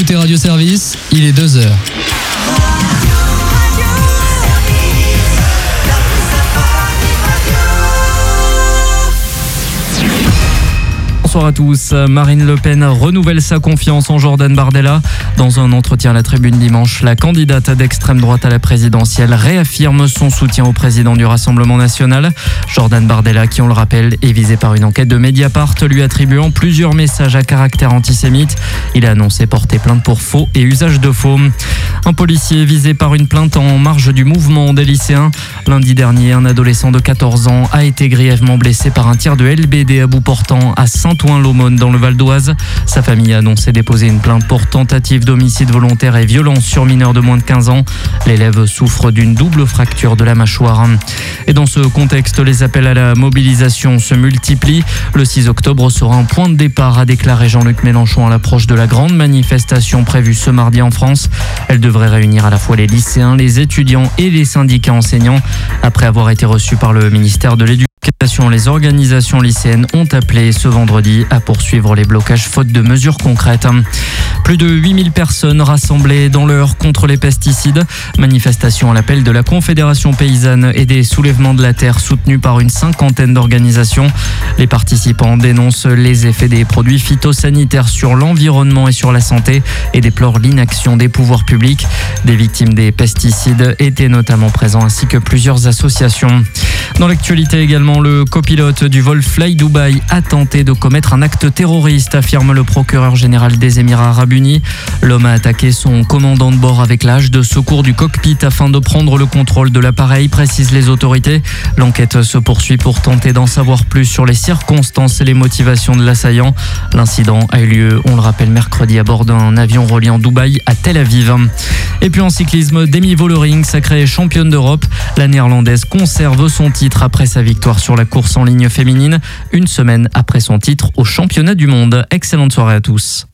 écoutez Radio Service, il est 2h. Bonsoir à tous. Marine Le Pen renouvelle sa confiance en Jordan Bardella. Dans un entretien à la Tribune dimanche, la candidate d'extrême droite à la présidentielle réaffirme son soutien au président du Rassemblement national. Jordan Bardella, qui on le rappelle, est visé par une enquête de Mediapart lui attribuant plusieurs messages à caractère antisémite. Il a annoncé porter plainte pour faux et usage de faux. Un policier visé par une plainte en marge du mouvement des lycéens. Lundi dernier, un adolescent de 14 ans a été grièvement blessé par un tir de LBD à bout portant à Saint-Ouen-l'Aumône dans le Val d'Oise. Sa famille a annoncé déposer une plainte pour tentative d'homicide volontaire et violence sur mineur de moins de 15 ans. L'élève souffre d'une double fracture de la mâchoire. Et dans ce contexte, les appels à la mobilisation se multiplient. Le 6 octobre sera un point de départ, a déclaré Jean-Luc Mélenchon à l'approche de la grande manifestation prévue ce mardi en France. Elle devrait réunir à la fois les lycéens, les étudiants et les syndicats enseignants. Après avoir été reçus par le ministère de l'Éducation, les organisations lycéennes ont appelé ce vendredi à poursuivre les blocages faute de mesures concrètes. Plus de 8000 personnes rassemblées dans l'Eure contre les pesticides. Manifestation à l'appel de la Confédération paysanne et des soulèvements de la terre soutenue par une cinquantaine d'organisations. Les participants dénoncent les effets des produits phytosanitaires sur l'environnement et sur la santé et déplorent l'inaction des pouvoirs publics. Des victimes des pesticides étaient notamment présents ainsi que plusieurs associations. Dans l'actualité également, le copilote du vol Fly Dubai a tenté de commettre un acte terroriste, affirme le procureur général des Émirats Arabes Unis. L'homme a attaqué son commandant de bord avec la hache de secours du cockpit afin de prendre le contrôle de l'appareil, précisent les autorités. L'enquête se poursuit pour tenter d'en savoir plus sur les circonstances et les motivations de l'assaillant. L'incident a eu lieu, on le rappelle, mercredi à bord d'un avion reliant Dubaï à Tel Aviv. Et puis en cyclisme, Demi Vollering, sacrée championne d'Europe. La Néerlandaise conserve son titre après sa victoire sur la course en ligne féminine, une semaine après son titre au championnat du monde. Excellente soirée à tous.